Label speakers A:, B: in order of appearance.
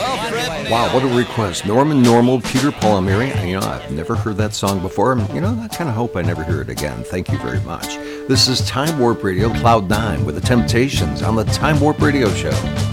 A: Wow, what a request. Norman Normal, Peter Palmieri. I've never heard that song before. I kind of hope I never hear it again. Thank you very much. This is Time Warp Radio Cloud 9 with the Temptations on the Time Warp Radio Show.